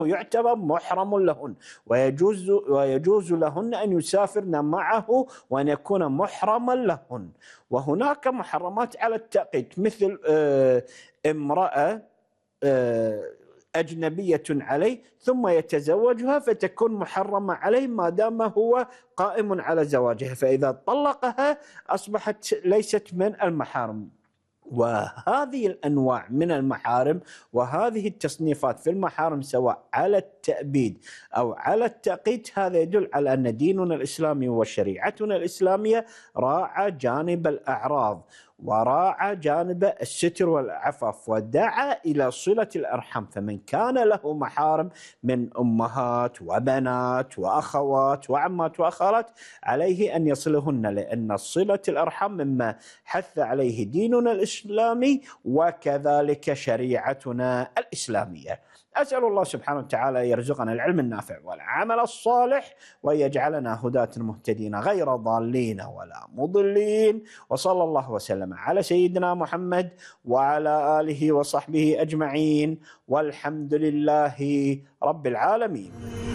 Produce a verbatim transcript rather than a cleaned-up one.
يعتبر محرم لهن، ويجوز ويجوز لهن أن يسافرن معه وأن يكون محرما لهن. وهناك محرمات على التأقيت، مثل آه، امرأة آه، أجنبية عليه ثم يتزوجها فتكون محرمة عليه ما دام هو قائم على زواجها، فإذا طلقها أصبحت ليست من المحارم. وهذه الأنواع من المحارم وهذه التصنيفات في المحارم سواء على التأبيد أو على التأقيت، هذا يدل على أن ديننا الإسلامي وشريعتنا الإسلامية راعى جانب الأعراض وراعى جانب الستر والعفاف، ودعا إلى صلة الأرحام. فمن كان له محارم من أمهات وبنات وأخوات وعمات وأخوات عليه أن يصلهن، لأن صلة الأرحام مما حث عليه ديننا الإسلامي وكذلك شريعتنا الإسلامية. أسأل الله سبحانه وتعالى يرزقنا العلم النافع والعمل الصالح، ويجعلنا هداة مهتدين غير ضالين ولا مضلين. وصلى الله وسلم على سيدنا محمد وعلى آله وصحبه أجمعين، والحمد لله رب العالمين.